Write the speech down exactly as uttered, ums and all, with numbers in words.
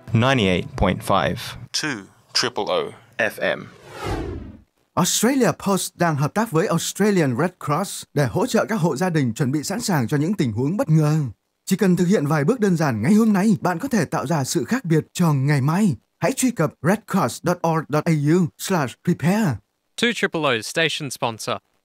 ninety-eight point five two triple O F M. Australia Post đang hợp tác với Australian Red Cross để hỗ trợ các hộ gia đình chuẩn bị sẵn sàng cho những tình huống bất ngờ. Chỉ cần thực hiện vài bước đơn giản ngay hôm nay, bạn có thể tạo ra sự khác biệt cho ngày mai. Hãy truy cập redcross dot org dot a u slash prepare. two triple O station sponsor.